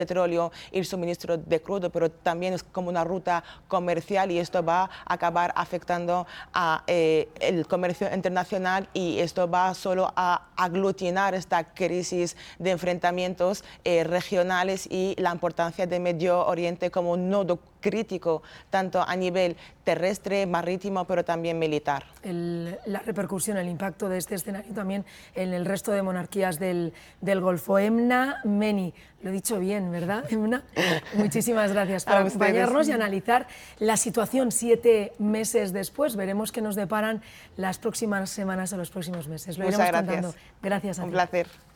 petróleo y el suministro de crudo, pero también es como una ruta comercial y esto va a acabar afectando a el comercio internacional y esto va solo a aglutinar esta crisis de enfrentamientos regionales y la importancia de Medio Oriente como un nodo crítico, tanto a nivel terrestre, marítimo, pero también militar. La repercusión, el impacto de este escenario también en el resto de monarquías del Golfo. Emna Meni, lo he dicho bien, ¿verdad, Emna? Muchísimas gracias por acompañarnos y analizar la situación 7 meses después. Veremos qué nos deparan las próximas semanas o los próximos meses. Lo iremos contando. Gracias a ti. Un placer.